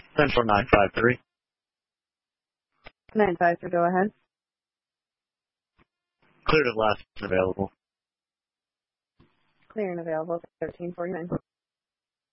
Central 953. 953, go ahead. Clear to last available. Clear and available, 1349.